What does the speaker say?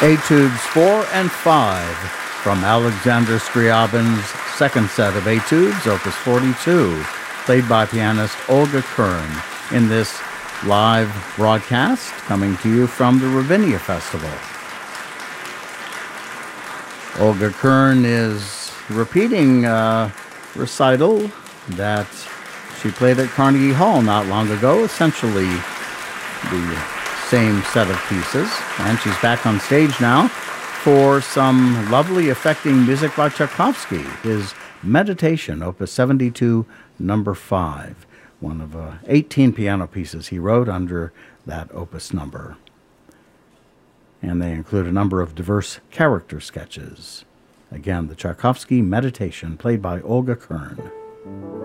Etudes 4 and 5 from Alexander Scriabin's second set of Etudes, Opus 42, played by pianist Olga Kern in this live broadcast coming to you from the Ravinia Festival. Olga Kern is repeating a recital that she played at Carnegie Hall not long ago, essentially the same set of pieces, and she's back on stage now for some lovely, affecting music by Tchaikovsky, his Meditation, Opus 72, number 5, one of 18 piano pieces he wrote under that opus number. And they include a number of diverse character sketches. Again, the Tchaikovsky Meditation, played by Olga Kern.